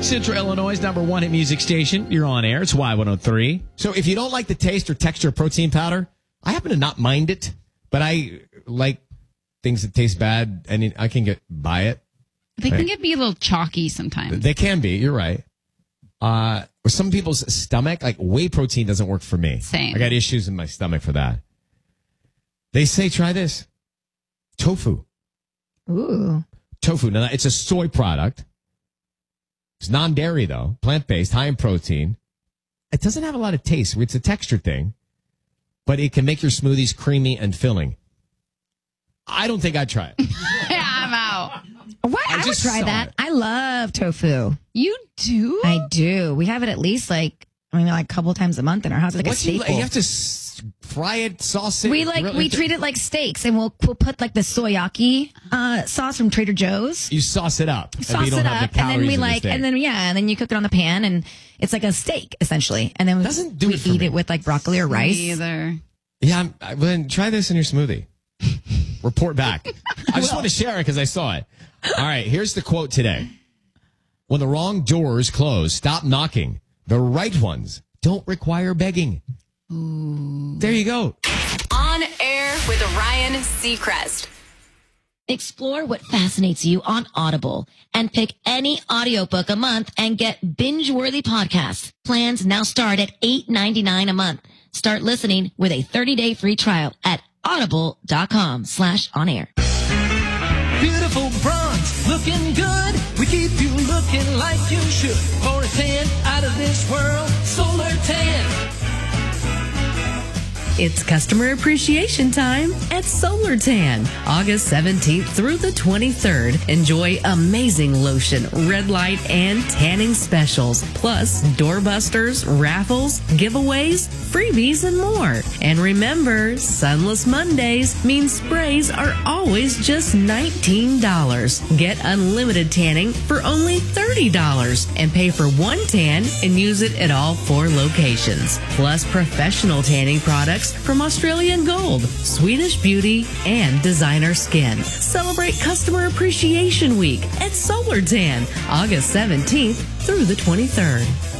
Central Illinois' number one hit music station. You're on air. It's Y103. So if you don't like the taste or texture of protein powder, I happen to not mind it, but I like things that taste bad, and I can get by it. They can be a little chalky sometimes. They can be. You're right. Or some people's stomach, like whey protein doesn't work for me. Same. I got issues in my stomach for that. They say, try this. Tofu. Ooh. Tofu. Now, it's a soy product. It's non-dairy, though. Plant-based, high in protein. It doesn't have a lot of taste. It's a texture thing. But it can make your smoothies creamy and filling. I don't think I'd try it. Yeah, I'm out. What? I would try that. I love tofu. You do? I do. We have it at least like a couple times a month in our house. Like a staple. You have to fry it, sauce it. We treat it like steaks, and we'll put like the soyaki sauce from Trader Joe's. You sauce it up. Sauce it up, and then and then you cook it on the pan, and it's like a steak essentially. And then we eat it with like broccoli or rice. Me either. Yeah, then try this in your smoothie. Report back. I just want to share it because I saw it. All right, here's the quote today. When the wrong doors close, stop knocking. The right ones don't require begging. Ooh. There you go. On Air with Ryan Seacrest. Explore what fascinates you on Audible and pick any audiobook a month and get binge-worthy podcasts. Plans now start at $8.99 a month. Start listening with a 30-day free trial at audible.com/onair. Beautiful bronze, looking good. We keep you looking like you should. For a tan out of this world, Solar Tan. It's customer appreciation time at Solar Tan. August 17th through the 23rd. Enjoy amazing lotion, red light, and tanning specials. Plus, doorbusters, raffles, giveaways, freebies, and more. And remember, Sunless Mondays means sprays are always just $19. Get unlimited tanning for only $30 and pay for one tan and use it at all 4 locations. Plus, professional tanning products from Australian Gold, Swedish Beauty, and Designer Skin. Celebrate Customer Appreciation Week at Solar Tan, August 17th through the 23rd.